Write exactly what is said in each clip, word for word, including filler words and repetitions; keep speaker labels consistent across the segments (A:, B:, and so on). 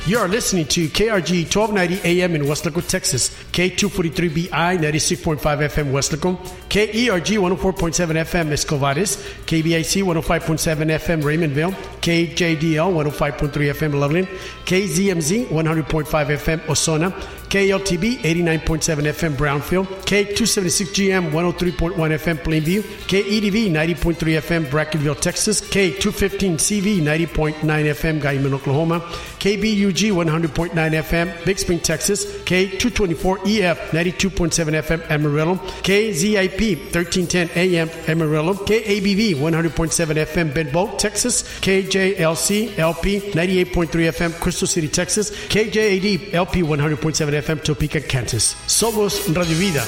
A: You are listening to K R G twelve ninety A M in Weslaco, Texas, K two forty-three B I ninety-six point five F M Weslaco, K E R G one oh four point seven F M Escovares, K B I C one oh five point seven F M Raymondville, K J D L one oh five point three F M Loveland, K Z M Z one hundred point five F M Ozona, K L T B eighty-nine point seven F M Brownfield, K two seventy-six G M one oh three point one F M Plainview, K E D V ninety point three F M Brackenville, Texas, K two fifteen C V ninety point nine F M Guyman, Oklahoma, K B U G one hundred point nine F M Big Spring, Texas, K two twenty-four E F ninety-two point seven F M Amarillo, K Z I P thirteen ten A M Amarillo, K A B V one hundred point seven F M Bedbolt, Texas, K J L C L P ninety-eight point three F M Crystal City, Texas, K J A D L P one hundred point seven F M Topeka, Kansas. Somos Radio Vida.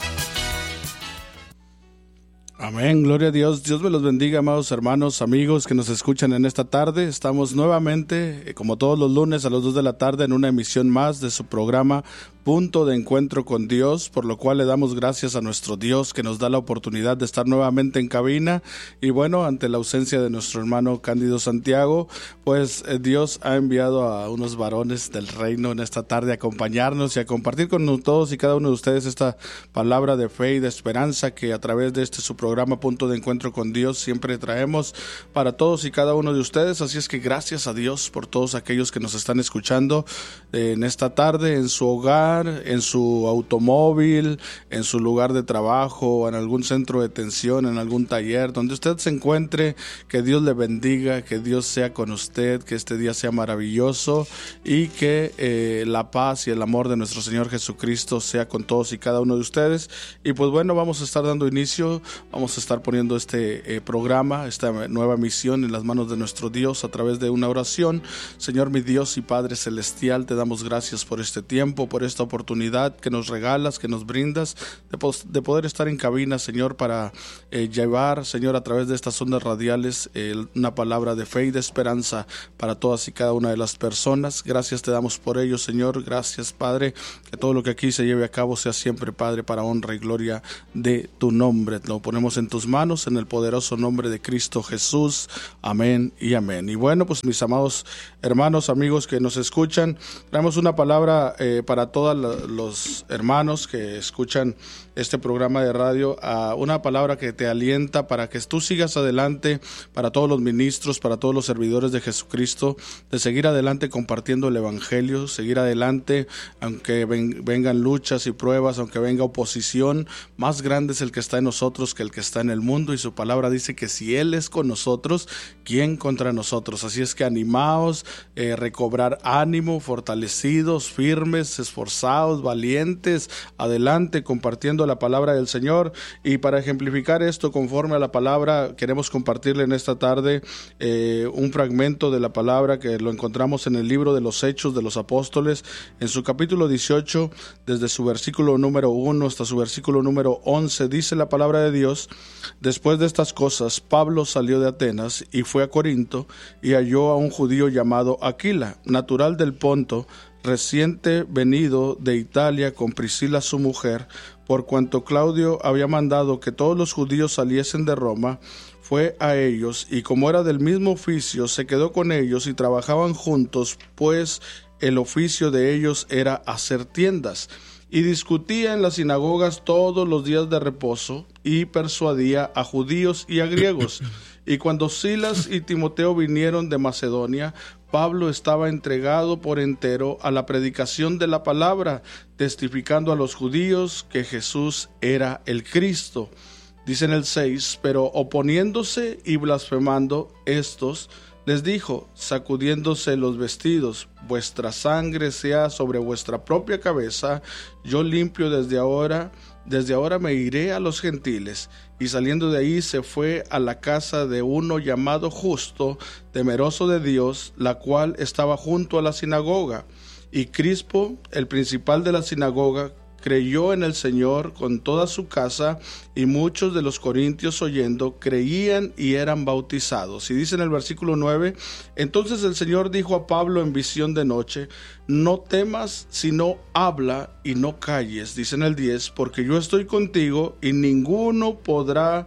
B: Amén, gloria a Dios. Dios me los bendiga, amados hermanos, amigos que nos escuchan en esta tarde. Estamos nuevamente, como todos los lunes a las dos de la tarde, en una emisión más de su programa Punto de Encuentro con Dios, por lo cual le damos gracias a nuestro Dios que nos da la oportunidad de estar nuevamente en cabina. Y bueno, ante la ausencia de nuestro hermano Cándido Santiago, pues eh, Dios ha enviado a unos varones del reino en esta tarde a acompañarnos y a compartir con todos y cada uno de ustedes esta palabra de fe y de esperanza que a través de este su programa Punto de Encuentro con Dios siempre traemos para todos y cada uno de ustedes. Así es que gracias a Dios por todos aquellos que nos están escuchando eh, en esta tarde, en su hogar, en su automóvil, en su lugar de trabajo, en algún centro de detención, en algún taller, donde usted se encuentre. Que Dios le bendiga, que Dios sea con usted, que este día sea maravilloso y que eh, la paz y el amor de nuestro Señor Jesucristo sea con todos y cada uno de ustedes. Y pues bueno, vamos a estar dando inicio, vamos a estar poniendo este eh, programa, esta nueva misión en las manos de nuestro Dios a través de una oración. Señor, mi Dios y Padre Celestial, te damos gracias por este tiempo, por esta oportunidad que nos regalas, que nos brindas, de, pos- de poder estar en cabina, Señor, para eh, llevar, Señor, a través de estas ondas radiales, eh, una palabra de fe y de esperanza para todas y cada una de las personas. Gracias te damos por ello, Señor. Gracias, Padre, que todo lo que aquí se lleve a cabo sea siempre, Padre, para honra y gloria de tu nombre. Lo ponemos en tus manos, en el poderoso nombre de Cristo Jesús. Amén y amén. Y bueno, pues mis amados hermanos, amigos que nos escuchan, traemos una palabra eh, para todos los hermanos que escuchan este programa de radio, a una palabra que te alienta para que tú sigas adelante, para todos los ministros, para todos los servidores de Jesucristo, de seguir adelante compartiendo el evangelio, seguir adelante aunque ven, vengan luchas y pruebas, aunque venga oposición. Más grande es el que está en nosotros que el que está en el mundo, y su palabra dice que si Él es con nosotros, ¿quién contra nosotros? Así es que animaos, eh, recobrar ánimo, fortalecidos, firmes, esforzados, valientes, adelante compartiendo la palabra del Señor. Y para ejemplificar esto conforme a la palabra, queremos compartirle en esta tarde eh, un fragmento de la palabra que lo encontramos en el libro de los Hechos de los Apóstoles, en su capítulo dieciocho, desde su versículo número uno hasta su versículo número once. Dice la palabra de Dios: después de estas cosas, Pablo salió de Atenas y fue a Corinto, y halló a un judío llamado Aquila, natural del Ponto, reciente venido de Italia con Priscila su mujer, por cuanto Claudio había mandado que todos los judíos saliesen de Roma. Fue a ellos, y como era del mismo oficio, se quedó con ellos y trabajaban juntos, pues el oficio de ellos era hacer tiendas. Y discutía en las sinagogas todos los días de reposo, y persuadía a judíos y a griegos. Y cuando Silas y Timoteo vinieron de Macedonia, Pablo estaba entregado por entero a la predicación de la palabra, testificando a los judíos que Jesús era el Cristo. Dice en el seis: pero oponiéndose y blasfemando estos, les dijo, sacudiéndose los vestidos: vuestra sangre sea sobre vuestra propia cabeza, yo limpio desde ahora, desde ahora me iré a los gentiles. Y saliendo de ahí se fue a la casa de uno llamado Justo, temeroso de Dios, la cual estaba junto a la sinagoga. Y Crispo, el principal de la sinagoga, creyó en el Señor con toda su casa, y muchos de los corintios oyendo creían y eran bautizados. Y dice en el versículo nueve: entonces el Señor dijo a Pablo en visión de noche: no temas, sino habla y no calles. Dice en el diez: porque yo estoy contigo y ninguno podrá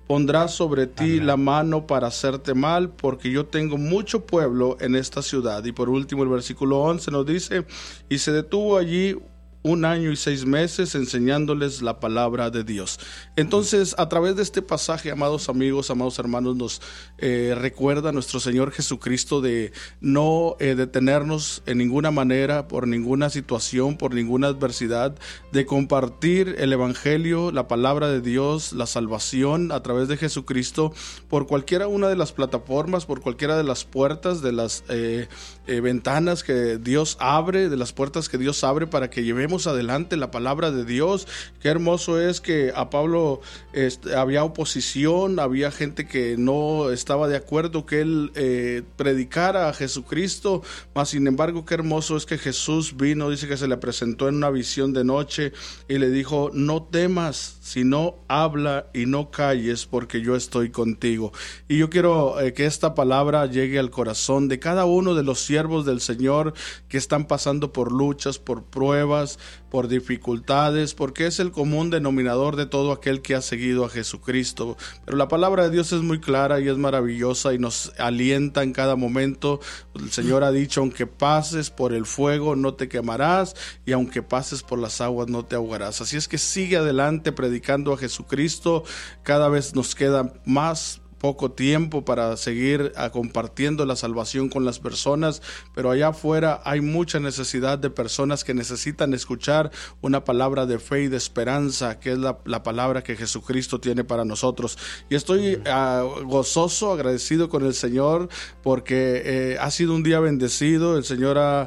B: pondrá sobre ti
C: Amén.
B: la mano para hacerte mal, porque yo tengo mucho pueblo en esta ciudad. Y por último el versículo once nos dice, y se detuvo allí un año y seis meses enseñándoles la palabra de Dios. Entonces, a través de este pasaje, amados amigos, amados hermanos, nos eh, recuerda nuestro Señor Jesucristo de no eh, detenernos en ninguna manera, por ninguna situación, por ninguna adversidad, de compartir el Evangelio, la palabra de Dios, la salvación a través de Jesucristo, por cualquiera una de las plataformas, por cualquiera de las puertas, de las eh, eh, ventanas que Dios abre, de las puertas que Dios abre para que llevemos adelante la palabra de Dios. Qué hermoso es que a Pablo este, había oposición, había gente que no estaba de acuerdo que él eh, predicara a Jesucristo, mas sin embargo qué hermoso es que Jesús vino, dice que se le presentó en una visión de noche y le dijo, no temas, sino habla y no calles, porque yo estoy contigo. Y yo quiero eh, que esta palabra llegue al corazón de cada uno de los siervos del Señor que están pasando por luchas, por pruebas, por dificultades, porque es el común denominador de todo aquel que ha seguido a Jesucristo. Pero la palabra de Dios es muy clara y es maravillosa y nos alienta en cada momento. El Señor ha dicho, aunque pases por el fuego no te quemarás, y aunque pases por las aguas no te ahogarás. Así es que sigue adelante predicando a Jesucristo. Cada vez nos queda más poco tiempo para seguir a, compartiendo la salvación con las personas, pero allá afuera hay mucha necesidad de personas que necesitan escuchar una palabra de fe y de esperanza, que es la, la palabra que Jesucristo tiene para nosotros. Y estoy uh, gozoso, agradecido con el Señor, porque eh, ha sido un día bendecido. El Señor ha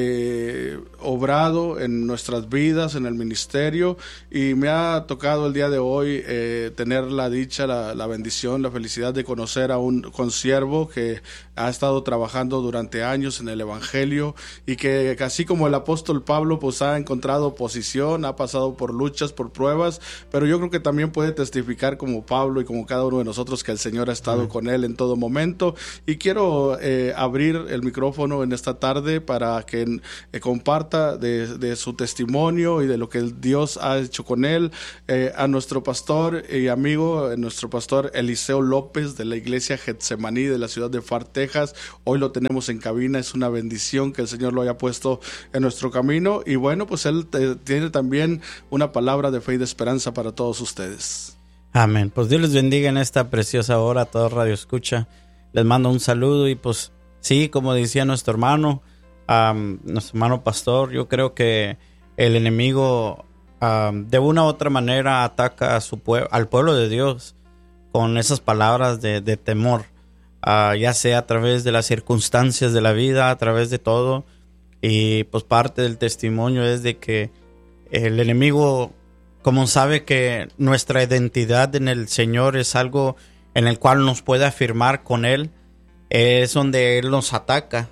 B: eh, obrado en nuestras vidas, en el ministerio, y me ha tocado el día de hoy eh, tener la dicha, la, la bendición, la felicidad de conocer a un consiervo que ha estado trabajando durante años en el Evangelio y que, así como el apóstol Pablo, pues ha encontrado oposición, ha pasado por luchas, por pruebas, pero yo creo que también puede testificar como Pablo y como cada uno de nosotros que el Señor ha estado uh-huh. con él en todo momento. Y quiero eh, abrir el micrófono en esta tarde para que eh, comparta de, de su testimonio y de lo que Dios ha hecho con él, eh, a nuestro pastor y amigo, nuestro pastor Eliseo López, de la iglesia Getsemaní de la ciudad de Far, Texas. Hoy lo tenemos en cabina, es una bendición que el Señor lo haya puesto en nuestro camino, y bueno, pues él te, tiene también una palabra de fe y de esperanza para todos ustedes.
C: Amén. Pues Dios les bendiga en esta preciosa hora a todo Radio Escucha. Les mando un saludo y pues sí, como decía nuestro hermano, um, nuestro hermano pastor, yo creo que el enemigo um, de una u otra manera ataca a su pue- al pueblo de Dios con esas palabras de, de temor, uh, ya sea a través de las circunstancias de la vida, a través de todo. Y pues parte del testimonio es de que el enemigo, como sabe que nuestra identidad en el Señor es algo en el cual nos puede afirmar con Él, es donde Él nos ataca.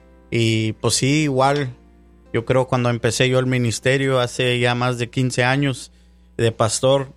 C: Y pues sí, igual, yo creo cuando empecé yo el ministerio hace ya más de quince años de pastor,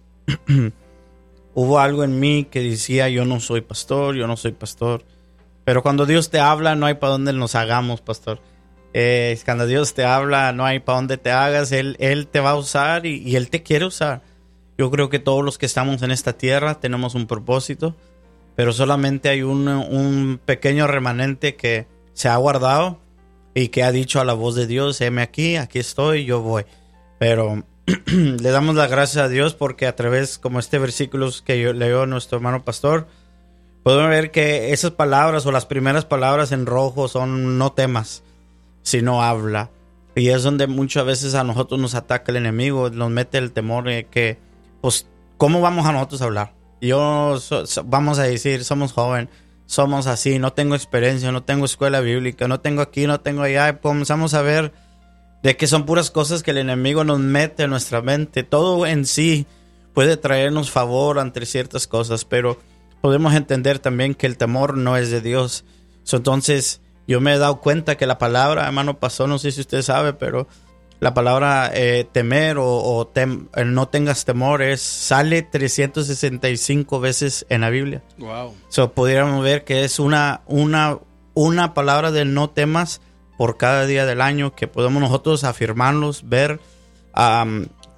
C: hubo algo en mí que decía, yo no soy pastor, yo no soy pastor. Pero cuando Dios te habla, no hay para dónde nos hagamos, pastor. Eh, cuando Dios te habla, no hay para dónde te hagas. Él, Él te va a usar y, y Él te quiere usar. Yo creo que todos los que estamos en esta tierra tenemos un propósito, pero solamente hay un, un pequeño remanente que se ha guardado y que ha dicho a la voz de Dios, heme aquí, aquí estoy, yo voy. Pero le damos las gracias a Dios porque a través, como este versículo que yo leo nuestro hermano pastor, podemos ver que esas palabras o las primeras palabras en rojo son no temas, sino habla. Y es donde muchas veces a nosotros nos ataca el enemigo, nos mete el temor de que, pues, ¿cómo vamos a nosotros a hablar? Yo, so, so, vamos a decir, somos jóvenes, somos así, no tengo experiencia, no tengo escuela bíblica, no tengo aquí, no tengo allá. Y comenzamos a ver de que son puras cosas que el enemigo nos mete en nuestra mente. Todo en sí puede traernos favor ante ciertas cosas, pero podemos entender también que el temor no es de Dios. So, entonces, yo me he dado cuenta que la palabra, hermano pastor, no sé si usted sabe, pero la palabra eh, temer o, o tem, no tengas temor es, sale trescientas sesenta y cinco veces en la Biblia.
B: Wow.
C: So, pudiéramos ver que es una, una, una palabra de no temas por cada día del año, que podemos nosotros afirmarlos, ver um,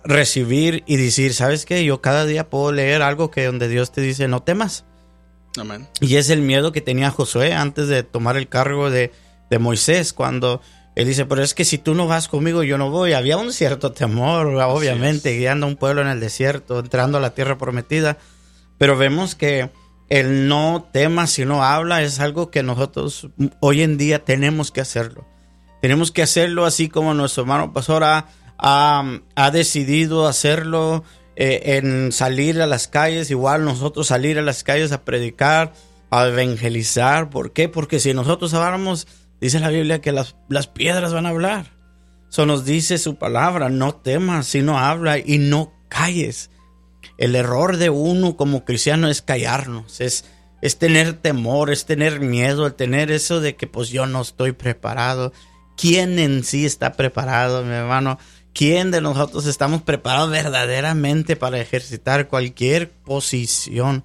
C: recibir y decir, ¿sabes qué? Yo cada día puedo leer algo que donde Dios te dice, no temas.
B: Amén.
C: Y es el miedo que tenía Josué antes de tomar el cargo de, de Moisés, cuando él dice, pero es que si tú no vas conmigo, yo no voy. Había un cierto temor, obviamente, guiando a un pueblo en el desierto, entrando a la tierra prometida. Pero vemos que el no tema, si no habla, es algo que nosotros hoy en día tenemos que hacerlo. Tenemos que hacerlo así como nuestro hermano pastor ha, ha, ha decidido hacerlo, eh, en salir a las calles, igual nosotros salir a las calles a predicar, a evangelizar. ¿Por qué? Porque si nosotros hablamos, dice la Biblia que las, las piedras van a hablar. Eso nos dice su palabra, no temas, sino habla y no calles. El error de uno como cristiano es callarnos, es, es tener temor, es tener miedo, el tener eso de que pues yo no estoy preparado. ¿Quién en sí está preparado, mi hermano? ¿Quién de nosotros estamos preparados verdaderamente para ejercitar cualquier posición?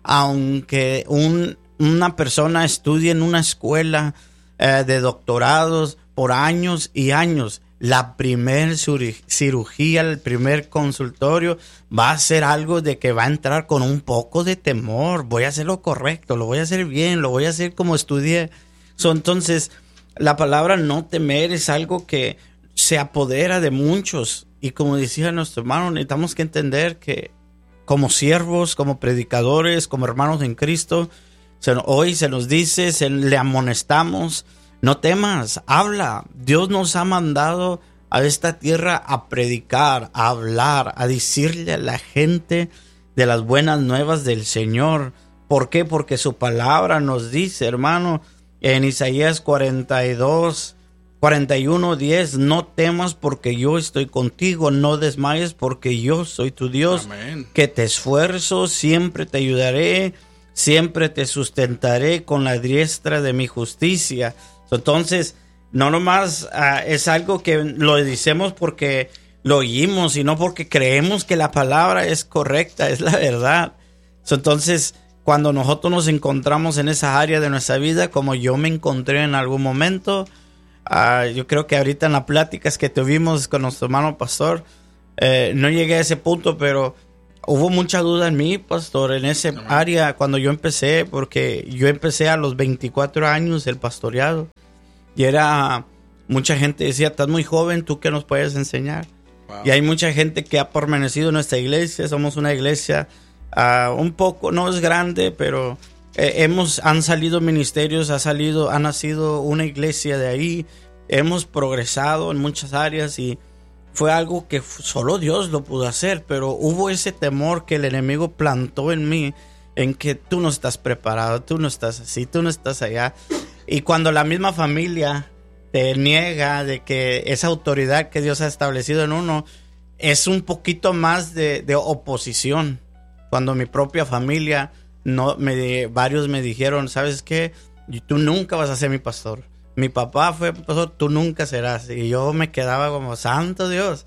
C: Aunque un, una persona estudie en una escuela eh, de doctorados por años y años, la primer cirugía, el primer consultorio va a ser algo de que va a entrar con un poco de temor. Voy a hacer lo correcto, lo voy a hacer bien, lo voy a hacer como estudié. So, entonces, la palabra no temer es algo que se apodera de muchos. Y como decía nuestro hermano, necesitamos que entender que como siervos, como predicadores, como hermanos en Cristo, se, hoy se nos dice, se, le amonestamos, no temas, habla. Dios nos ha mandado a esta tierra a predicar, a hablar, a decirle a la gente de las buenas nuevas del Señor. ¿Por qué? Porque su palabra nos dice, hermano, en Isaías cuarenta y dos, cuarenta y uno, diez, no temas porque yo estoy contigo, no desmayes porque yo soy tu Dios. Amén. Que te esfuerzo, siempre te ayudaré, siempre te sustentaré con la diestra de mi justicia. Entonces, no nomás uh, es algo que lo decimos porque lo oímos, sino porque creemos que la palabra es correcta, es la verdad. Entonces, cuando nosotros nos encontramos en esa área de nuestra vida, como yo me encontré en algún momento, uh, yo creo que ahorita en las pláticas que tuvimos con nuestro hermano pastor, eh, no llegué a ese punto, pero hubo mucha duda en mí, pastor, en ese Amén. área cuando yo empecé, porque yo empecé a los veinticuatro años el pastoreado. Y era, mucha gente decía, estás muy joven, ¿tú qué nos puedes enseñar? Wow. Y hay mucha gente que ha permanecido en nuestra iglesia. Somos una iglesia uh, un poco, no es grande, pero eh, hemos, han salido ministerios, ha salido, ha nacido una iglesia de ahí. Hemos progresado en muchas áreas y fue algo que solo Dios lo pudo hacer, pero hubo ese temor que el enemigo plantó en mí, en que tú no estás preparado, tú no estás así, tú no estás allá. Y cuando la misma familia te niega de que esa autoridad que Dios ha establecido en uno, es un poquito más de, de oposición. Cuando mi propia familia, no, me, varios me dijeron, ¿sabes qué? Tú nunca vas a ser mi pastor. Mi papá fue pastor, tú nunca serás. Y yo me quedaba como, santo Dios.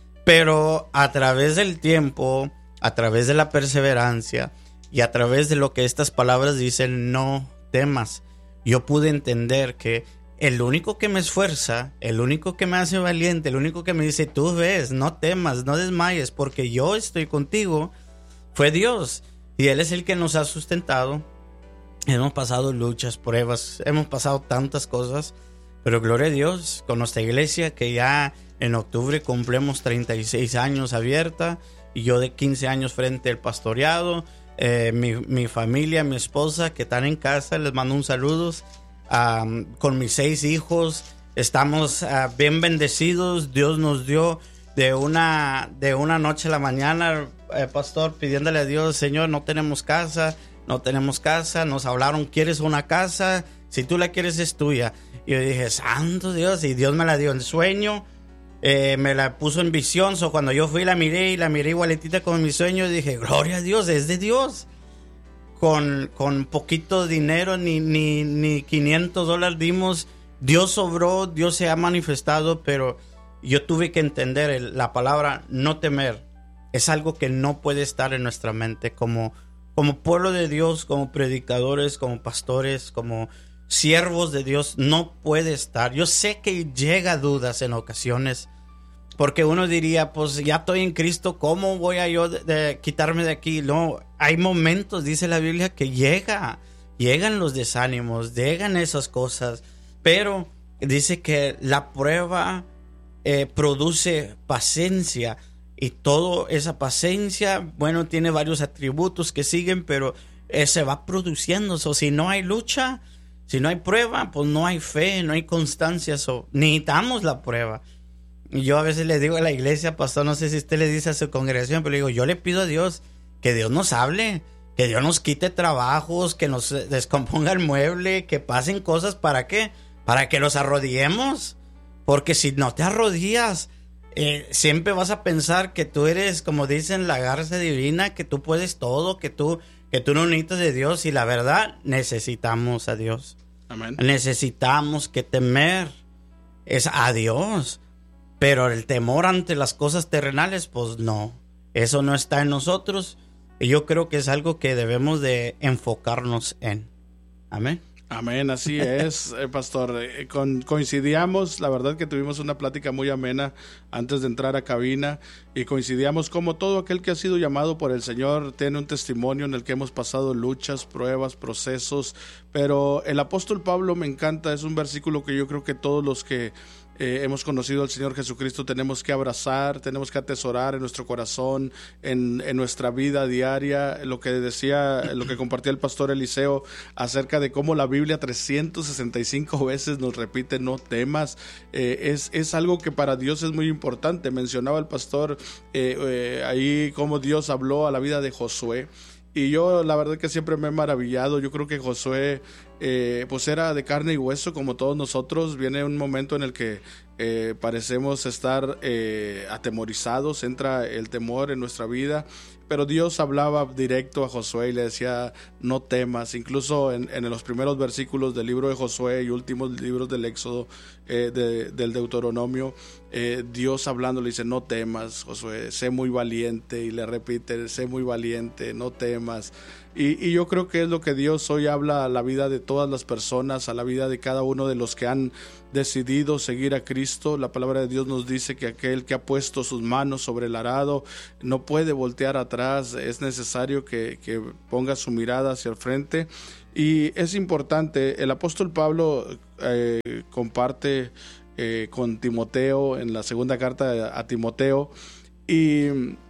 C: Pero a través del tiempo, a través de la perseverancia y a través de lo que estas palabras dicen, no temas, yo pude entender que el único que me esfuerza, el único que me hace valiente, el único que me dice, tú ves, no temas, no desmayes, porque yo estoy contigo, fue Dios. Y Él es el que nos ha sustentado. Hemos pasado luchas, pruebas, hemos pasado tantas cosas, pero gloria a Dios, con nuestra iglesia que ya en octubre cumplimos treinta y seis años abierta, y yo de quince años frente al pastoreado. Eh, mi, mi familia, mi esposa que están en casa, les mando un saludo. Um, con mis seis hijos estamos uh, bien bendecidos. Dios nos dio de una, de una noche a la mañana, eh, pastor, pidiéndole a Dios, Señor, no tenemos casa, no tenemos casa. Nos hablaron, ¿quieres una casa? Si tú la quieres es tuya. Y yo dije, santo Dios, y Dios me la dio en sueño. Eh, me la puso en visión, so cuando yo fui la miré y la miré igualitita con mi sueño, dije, gloria a Dios, es de Dios. Con, con poquito dinero, ni, ni, ni quinientos dólares dimos, Dios sobró, Dios se ha manifestado, pero yo tuve que entender el, la palabra no temer. Es algo que no puede estar en nuestra mente como, como pueblo de Dios, como predicadores, como pastores, como siervos de Dios, no puede estar. Yo sé que llega dudas en ocasiones. Porque uno diría, pues ya estoy en Cristo, ¿cómo voy a yo de, de quitarme de aquí? No, hay momentos, dice la Biblia, que llega, llegan los desánimos, llegan esas cosas, pero dice que la prueba eh, produce paciencia, y toda esa paciencia, bueno, tiene varios atributos que siguen, pero eh, se va produciendo. So, si no hay lucha, si no hay prueba, pues no hay fe, no hay constancia. So, necesitamos la prueba. Y yo a veces le digo a la iglesia, pastor, no sé si usted le dice a su congregación, pero le digo, yo le pido a Dios que Dios nos hable, que Dios nos quite trabajos, que nos descomponga el mueble, que pasen cosas. ¿Para qué? Para que los arrodillemos. Porque si no te arrodillas, eh, siempre vas a pensar que tú eres, como dicen, la garza divina, que tú puedes todo, que tú, que tú no necesitas de Dios. Y la verdad, necesitamos a Dios.
B: Amén.
C: Necesitamos que temer es a Dios. Pero el temor ante las cosas terrenales, pues no. Eso no está en nosotros. Y yo creo que es algo que debemos de enfocarnos en. Amén.
B: Amén, así es, eh, pastor. Eh, con, coincidíamos, la verdad que tuvimos una plática muy amena antes de entrar a cabina, y coincidíamos como todo aquel que ha sido llamado por el Señor tiene un testimonio en el que hemos pasado luchas, pruebas, procesos, pero el apóstol Pablo me encanta, es un versículo que yo creo que todos los que Eh, hemos conocido al Señor Jesucristo tenemos que abrazar, tenemos que atesorar en nuestro corazón, en, en nuestra vida diaria. Lo que decía, lo que compartía el pastor Eliseo acerca de cómo la Biblia trescientas sesenta y cinco veces nos repite no temas, eh, es, es algo que para Dios es muy importante. Mencionaba el pastor eh, eh, ahí cómo Dios habló a la vida de Josué. Y yo la verdad que siempre me he maravillado. Yo creo que Josué eh, pues era de carne y hueso como todos nosotros. Viene un momento en el que eh, parecemos estar eh, atemorizados, entra el temor en nuestra vida, pero Dios hablaba directo a Josué y le decía no temas. Incluso en, en los primeros versículos del libro de Josué y últimos libros del Éxodo, eh, de, del Deuteronomio, eh, Dios hablando le dice no temas, Josué, sé muy valiente, y le repite sé muy valiente, no temas. Y, y yo creo que es lo que Dios hoy habla a la vida de todas las personas, a la vida de cada uno de los que han decidido seguir a Cristo. La palabra de Dios nos dice que aquel que ha puesto sus manos sobre el arado no puede voltear atrás, es necesario que, que ponga su mirada hacia el frente. Y es importante, el apóstol Pablo eh, comparte eh, con Timoteo en la segunda carta a Timoteo, y,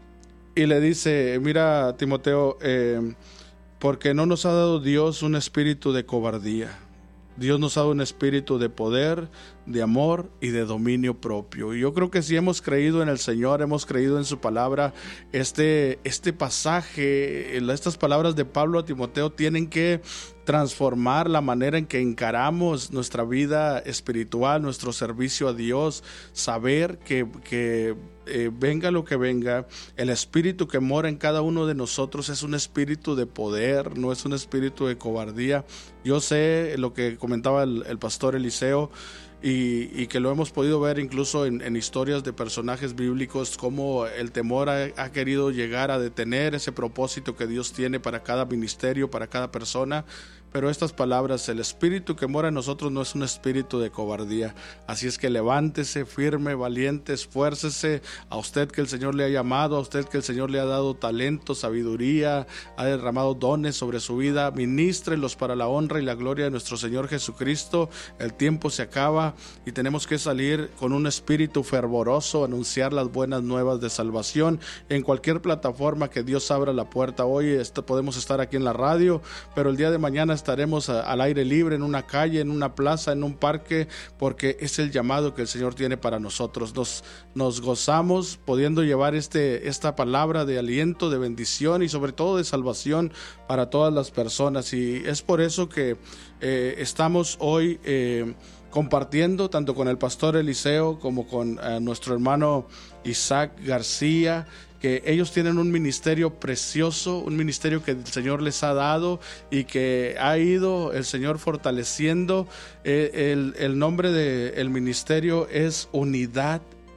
B: y le dice, mira Timoteo, eh, porque no nos ha dado Dios un espíritu de cobardía. Dios nos ha dado un espíritu de poder, de amor y de dominio propio. Y yo creo que si hemos creído en el Señor, hemos creído en su palabra, este, este pasaje, estas palabras de Pablo a Timoteo tienen que transformar la manera en que encaramos nuestra vida espiritual, nuestro servicio a Dios, saber que, que eh, venga lo que venga, el espíritu que mora en cada uno de nosotros es un espíritu de poder, no es un espíritu de cobardía. Yo sé lo que comentaba el, el pastor Eliseo, Y, y que lo hemos podido ver incluso en, en historias de personajes bíblicos, cómo el temor ha, ha querido llegar a detener ese propósito que Dios tiene para cada ministerio, para cada persona. Pero estas palabras, el espíritu que mora en nosotros no es un espíritu de cobardía. Así es que levántese, firme, valiente, esfuércese. A usted que el Señor le ha llamado, a usted que el Señor le ha dado talento, sabiduría, ha derramado dones sobre su vida, ministrelos para la honra y la gloria de nuestro Señor Jesucristo. El tiempo se acaba y tenemos que salir con un espíritu fervoroso, anunciar las buenas nuevas de salvación en cualquier plataforma que Dios abra la puerta. Hoy este, podemos estar aquí en la radio, pero el día de mañana estaremos a, al aire libre, en una calle, en una plaza, en un parque, porque es el llamado que el Señor tiene para nosotros. Nos, nos gozamos pudiendo llevar este, esta palabra de aliento, de bendición y sobre todo de salvación para todas las personas. Y es por eso que eh, estamos hoy eh, compartiendo tanto con el pastor Eliseo como con eh, nuestro hermano Isaac García, que ellos tienen un ministerio precioso, un ministerio que el Señor les ha dado y que ha ido el Señor fortaleciendo. Eh, el, el nombre del ministerio es Unidad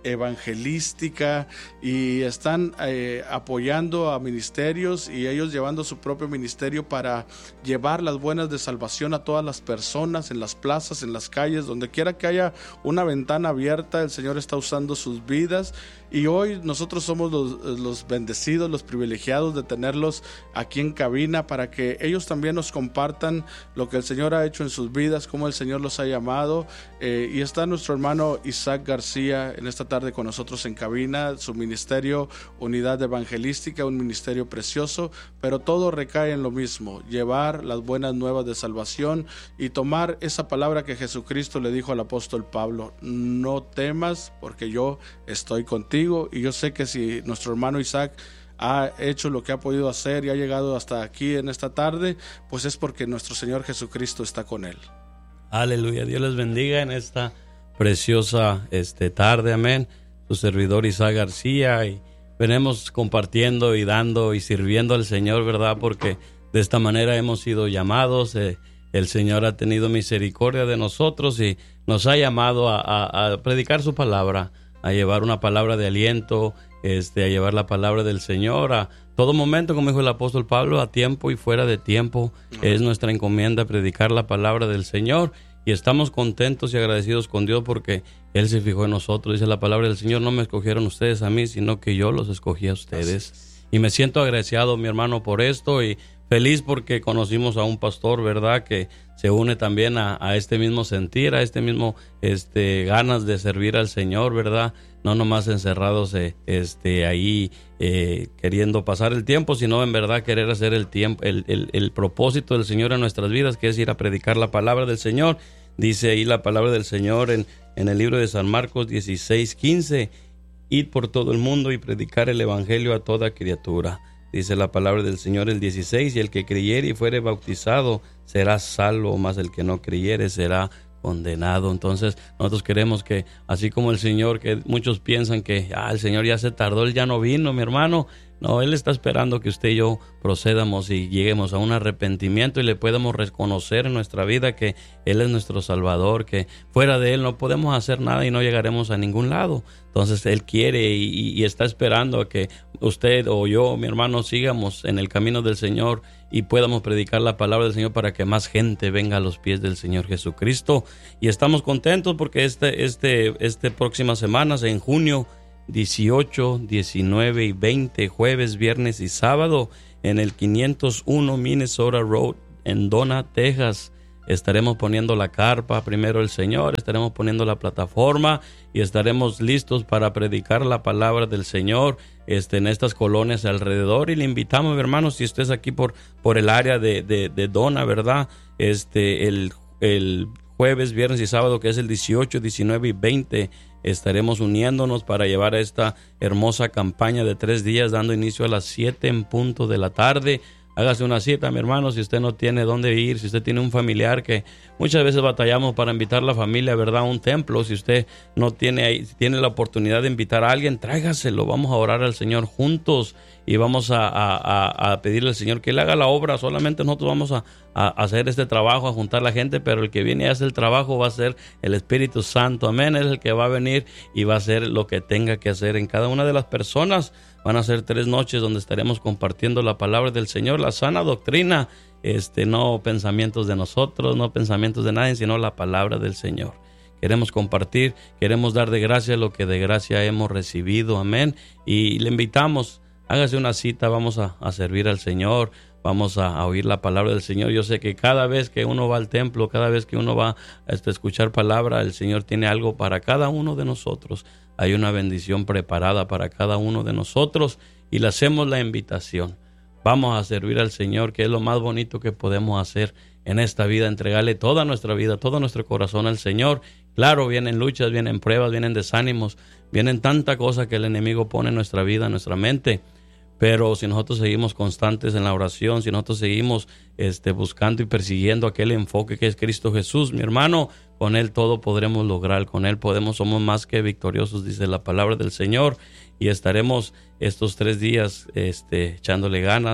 B: evangelística y están eh, apoyando a ministerios y ellos llevando su propio ministerio para llevar las buenas de salvación a todas las personas en las plazas, en las calles, donde quiera que haya una ventana abierta. El Señor está usando sus vidas y hoy nosotros somos los, los bendecidos, los privilegiados de tenerlos aquí en cabina para que ellos también nos compartan lo que el Señor ha hecho en sus vidas, cómo el Señor los ha llamado. Eh, y está nuestro hermano Isaac García en esta tarde con nosotros en cabina, su ministerio Unidad Evangelística, un ministerio precioso, pero todo recae en lo mismo: llevar las buenas nuevas de salvación y tomar esa palabra que Jesucristo le dijo al apóstol Pablo: no temas, porque yo estoy contigo. Y yo sé que si nuestro hermano Isaac ha hecho lo que ha podido hacer y ha llegado hasta aquí en esta tarde, pues es porque nuestro Señor Jesucristo está con él.
D: Aleluya, Dios les bendiga en esta preciosa este, tarde, amén. Su servidor Isaac García, y venimos compartiendo y dando y sirviendo al Señor, ¿verdad? Porque de esta manera hemos sido llamados. Eh, el Señor ha tenido misericordia de nosotros y nos ha llamado a, a, a predicar su palabra, a llevar una palabra de aliento, este, a llevar la palabra del Señor a todo momento, como dijo el apóstol Pablo, a tiempo y fuera de tiempo. Es nuestra encomienda predicar la palabra del Señor, y estamos contentos y agradecidos con Dios porque Él se fijó en nosotros. Dice la palabra del Señor: no me escogieron ustedes a mí, sino que yo los escogí a ustedes. Y me siento agradecido, mi hermano, por esto, y feliz porque conocimos a un pastor, ¿verdad?, que se une también a, a este mismo sentir, a este mismo este, ganas de servir al Señor, ¿verdad? No nomás encerrados eh, este, ahí eh, queriendo pasar el tiempo, sino en verdad querer hacer el tiempo, el, el, el propósito del Señor en nuestras vidas, que es ir a predicar la palabra del Señor. Dice ahí la palabra del Señor en, en el libro de San Marcos dieciséis quince: id por todo el mundo y predicar el evangelio a toda criatura. Dice la palabra del Señor el dieciséis: y el que creyere y fuere bautizado será salvo, mas el que no creyere será condenado. Entonces nosotros queremos que, así como el Señor, que muchos piensan que ah, el Señor ya se tardó, Él ya no vino, mi hermano. No, Él está esperando que usted y yo procedamos y lleguemos a un arrepentimiento y le podamos reconocer en nuestra vida que Él es nuestro Salvador, que fuera de Él no podemos hacer nada y no llegaremos a ningún lado. Entonces Él quiere y, y está esperando a que usted o yo, mi hermano, sigamos en el camino del Señor y podamos predicar la palabra del Señor para que más gente venga a los pies del Señor Jesucristo. Y estamos contentos porque este, este, este próxima semana, en junio dieciocho, diecinueve y veinte, jueves, viernes y sábado, en el quinientos uno Minnesota Road en Donna, Texas, estaremos poniendo la carpa, primero el Señor, estaremos poniendo la plataforma y estaremos listos para predicar la palabra del Señor este, en estas colonias alrededor. Y le invitamos, hermanos, si usted es aquí por, por el área de, de, de Donna, ¿verdad? Este, el, el jueves, viernes y sábado, que es el dieciocho, diecinueve y veinte, estaremos uniéndonos para llevar esta hermosa campaña de tres días, dando inicio a las siete en punto de la tarde. Hágase una cita, mi hermano, si usted no tiene dónde ir, si usted tiene un familiar, que muchas veces batallamos para invitar a la familia, ¿verdad?, a un templo. Si usted no tiene, si tiene la oportunidad de invitar a alguien, tráigaselo. Vamos a orar al Señor juntos y vamos a, a, a pedirle al Señor que Él haga la obra. Solamente nosotros vamos a, a hacer este trabajo, a juntar la gente, pero el que viene y hace el trabajo va a ser el Espíritu Santo. Amén. Él es el que va a venir y va a hacer lo que tenga que hacer en cada una de las personas. Van a ser tres noches donde estaremos compartiendo la palabra del Señor, la sana doctrina, este, no pensamientos de nosotros, no pensamientos de nadie, sino la palabra del Señor. Queremos compartir, queremos dar de gracia lo que de gracia hemos recibido, amén. Y le invitamos, hágase una cita, vamos a, a servir al Señor, vamos a, a oír la palabra del Señor. Yo sé que cada vez que uno va al templo, cada vez que uno va a este, escuchar palabra, el Señor tiene algo para cada uno de nosotros. Hay una bendición preparada para cada uno de nosotros y le hacemos la invitación. Vamos a servir al Señor, que es lo más bonito que podemos hacer en esta vida, entregarle toda nuestra vida, todo nuestro corazón al Señor. Claro, vienen luchas, vienen pruebas, vienen desánimos, vienen tanta cosa que el enemigo pone en nuestra vida, en nuestra mente. Pero si nosotros seguimos constantes en la oración, si nosotros seguimos este, buscando y persiguiendo aquel enfoque que es Cristo Jesús, mi hermano, con Él todo podremos lograr, con Él podemos, somos más que victoriosos, dice la palabra del Señor, y estaremos estos tres días este, echándole ganas,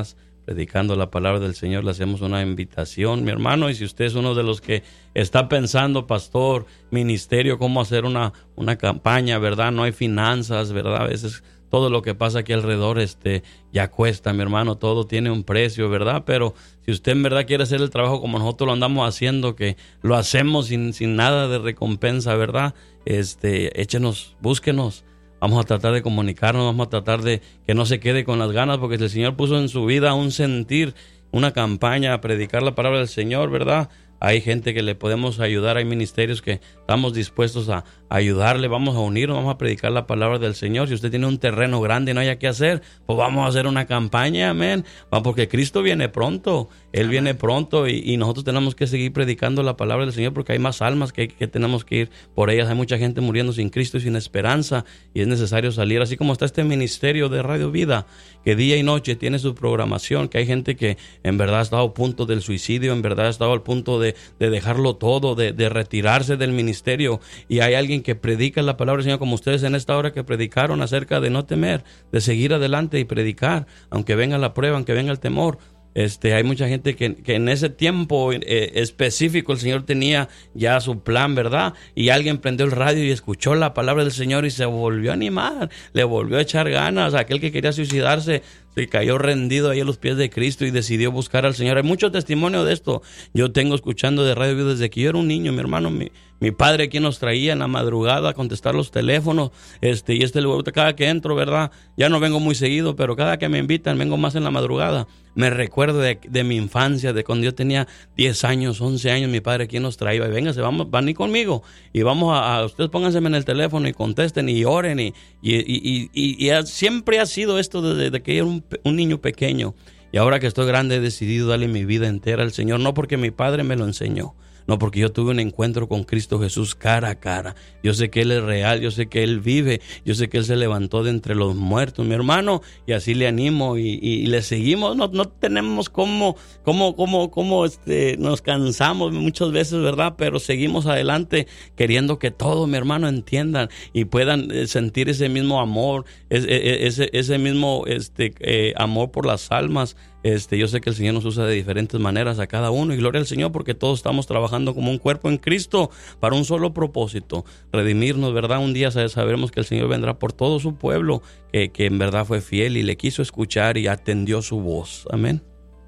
D: predicando la palabra del Señor. Le hacemos una invitación, mi hermano, y si usted es uno de los que está pensando, pastor, ministerio, cómo hacer una, una campaña, ¿verdad? No hay finanzas, ¿verdad? A veces todo lo que pasa aquí alrededor este, ya cuesta, mi hermano, todo tiene un precio, ¿verdad? Pero si usted en verdad quiere hacer el trabajo como nosotros lo andamos haciendo, que lo hacemos sin, sin nada de recompensa, ¿verdad? Este, échenos, búsquenos. Vamos a tratar de comunicarnos, vamos a tratar de que no se quede con las ganas, porque el Señor puso en su vida un sentir, una campaña a predicar la palabra del Señor, ¿verdad? Hay gente que le podemos ayudar, hay ministerios que estamos dispuestos a ayudarle, vamos a unirnos, vamos a predicar la palabra del Señor. Si usted tiene un terreno grande y no haya qué hacer, pues vamos a hacer una campaña, amén. Porque Cristo viene pronto, Él viene pronto y, y nosotros tenemos que seguir predicando la palabra del Señor, porque hay más almas que, que tenemos que ir por ellas. Hay mucha gente muriendo sin Cristo y sin esperanza, y es necesario salir, así como está este ministerio de Radio Vida, que día y noche tiene su programación, que hay gente que en verdad ha estado a punto del suicidio, en verdad ha estado al punto de, de dejarlo todo, de, de retirarse del ministerio, y hay alguien que predica la palabra del Señor, como ustedes en esta hora que predicaron acerca de no temer, de seguir adelante y predicar, aunque venga la prueba, aunque venga el temor. Este, hay mucha gente que, que en ese tiempo eh, específico el Señor tenía ya su plan, ¿verdad? Y alguien prendió el radio y escuchó la palabra del Señor y se volvió a animar, le volvió a echar ganas. Aquel que quería suicidarse se cayó rendido ahí a los pies de Cristo y decidió buscar al Señor. Hay mucho testimonio de esto. Yo tengo escuchando de Radio Vida desde que yo era un niño, mi hermano, mi, mi padre aquí nos traía en la madrugada a contestar los teléfonos, este, y este lugar, cada que entro, ¿verdad? Ya no vengo muy seguido, pero cada que me invitan vengo más en la madrugada. Me recuerdo de, de mi infancia, de cuando yo tenía diez años, once años, mi padre aquí nos traía, y véngase, vamos, van y conmigo, y vamos a, a ustedes pónganse en el teléfono y contesten y oren, y, y, y, y, y, y siempre ha sido esto desde, desde que yo era un, un niño pequeño, y ahora que estoy grande he decidido darle mi vida entera al Señor, no porque mi padre me lo enseñó, no, porque yo tuve un encuentro con Cristo Jesús cara a cara. Yo sé que Él es real, yo sé que Él vive, yo sé que Él se levantó de entre los muertos, mi hermano, y así le animo y, y, y le seguimos. No, no tenemos cómo, cómo, cómo, cómo este, nos cansamos muchas veces, ¿verdad? Pero seguimos adelante queriendo que todos, mi hermano, entiendan y puedan sentir ese mismo amor, ese, ese, ese mismo este, eh, amor por las almas. Este, yo sé que el Señor nos usa de diferentes maneras a cada uno, y gloria al Señor, porque todos estamos trabajando como un cuerpo en Cristo para un solo propósito, redimirnos, ¿verdad? Un día sabremos que el Señor vendrá por todo su pueblo, que, que en verdad fue fiel y le quiso escuchar y atendió su voz. Amén.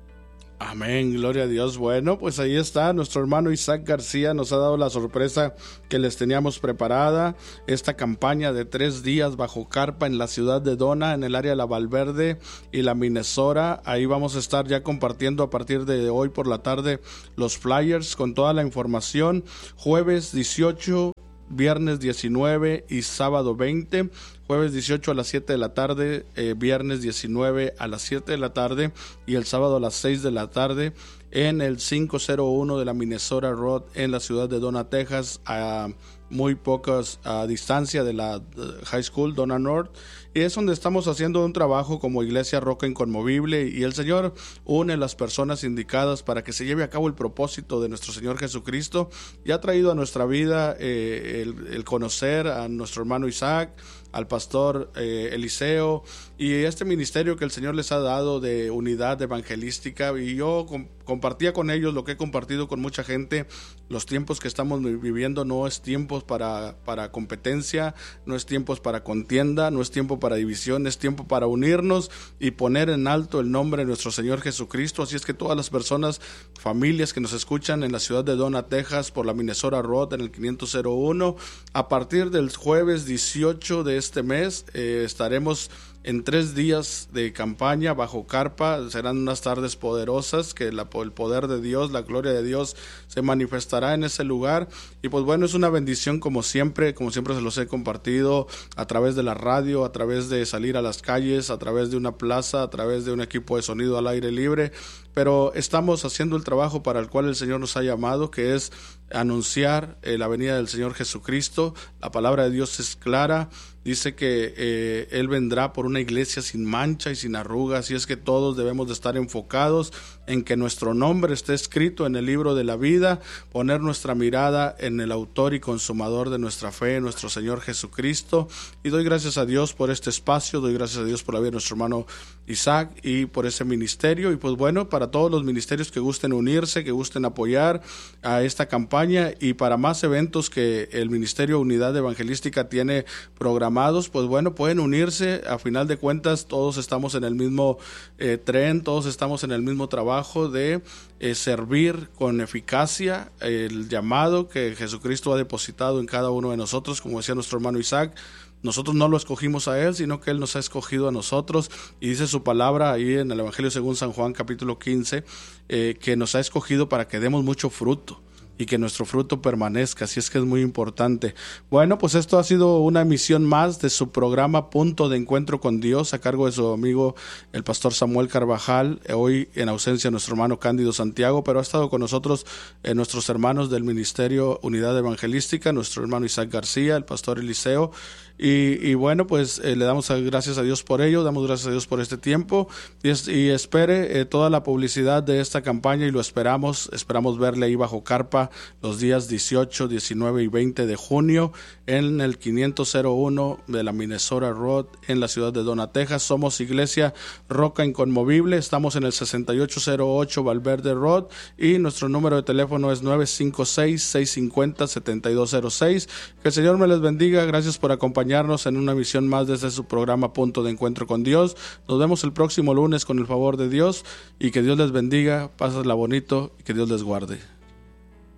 B: Amén, gloria a Dios. Bueno, pues ahí está, nuestro hermano Isaac García nos ha dado la sorpresa que les teníamos preparada, esta campaña de tres días bajo carpa en la ciudad de Dona, en el área de la Valverde y la Minnesota. Ahí vamos a estar ya compartiendo a partir de hoy por la tarde los flyers con toda la información. Jueves dieciocho, viernes diecinueve y sábado veinte. Jueves dieciocho a las siete de la tarde, eh, viernes diecinueve a las siete de la tarde y el sábado a las seis de la tarde en el quinientos uno de la Minnesota Road en la ciudad de Dona, Texas, a muy pocas a distancia de la uh, High School Dona North, y es donde estamos haciendo un trabajo como Iglesia Roca Inconmovible, y el Señor une las personas indicadas para que se lleve a cabo el propósito de nuestro Señor Jesucristo, y ha traído a nuestra vida eh, el, el conocer a nuestro hermano Isaac, al pastor eh, Eliseo, y este ministerio que el Señor les ha dado de unidad evangelística, y yo com- compartía con ellos lo que he compartido con mucha gente. Los tiempos que estamos viviendo no es tiempos para, para competencia, no es tiempos para contienda, no es tiempo para división, es tiempo para unirnos y poner en alto el nombre de nuestro Señor Jesucristo. Así es que todas las personas, familias que nos escuchan en la ciudad de Dona, Texas, por la Minnesota Road en el quinientos uno, a partir del jueves dieciocho de este mes eh, estaremos en tres días de campaña bajo carpa. Serán unas tardes poderosas que la, el poder de Dios, la gloria de Dios se manifestará en ese lugar, y pues bueno, es una bendición como siempre, como siempre se los he compartido a través de la radio, a través de salir a las calles, a través de una plaza, a través de un equipo de sonido al aire libre, pero estamos haciendo el trabajo para el cual el Señor nos ha llamado, que es anunciar eh, la venida del Señor Jesucristo. La palabra de Dios es clara, dice que eh, Él vendrá por una iglesia sin mancha y sin arrugas, y es que todos debemos de estar enfocados en que nuestro nombre esté escrito en el libro de la vida, poner nuestra mirada en el autor y consumador de nuestra fe, nuestro Señor Jesucristo. Y doy gracias a Dios por este espacio, doy gracias a Dios por la vida de nuestro hermano Isaac y por ese ministerio. Y pues bueno, para todos los ministerios que gusten unirse, que gusten apoyar a esta campaña, y para más eventos que el Ministerio Unidad Evangelística tiene programados, pues bueno, pueden unirse. A final de cuentas, todos estamos en el mismo eh, tren, todos estamos en el mismo trabajo de eh, servir con eficacia el llamado que Jesucristo ha depositado en cada uno de nosotros. Como decía nuestro hermano Isaac, nosotros no lo escogimos a Él, sino que Él nos ha escogido a nosotros, y dice su palabra ahí en el Evangelio según San Juan capítulo quince, eh, que nos ha escogido para que demos mucho fruto y que nuestro fruto permanezca, así es que es muy importante. Bueno, pues esto ha sido una emisión más de su programa Punto de Encuentro con Dios, a cargo de su amigo el pastor Samuel Carvajal, hoy en ausencia nuestro hermano Cándido Santiago, pero ha estado con nosotros eh, nuestros hermanos del Ministerio Unidad Evangelística, nuestro hermano Isaac García, el pastor Eliseo, y, y bueno, pues eh, le damos gracias a Dios por ello, damos gracias a Dios por este tiempo, y, es, y espere eh, toda la publicidad de esta campaña, y lo esperamos, esperamos verle ahí bajo carpa los días dieciocho, diecinueve y veinte de junio en el quinientos uno de la Minnesota Road en la ciudad de Donna, Texas. Somos Iglesia Roca Inconmovible, estamos en el sesenta y ocho cero ocho Valverde Road, y nuestro número de teléfono es nueve cinco seis, seis cinco cero, siete dos cero seis. Que el Señor me les bendiga, gracias por acompañarnos en una emisión más desde su programa Punto de Encuentro con Dios. Nos vemos el próximo lunes con el favor de Dios, y que Dios les bendiga, pásenla bonito y que Dios les guarde.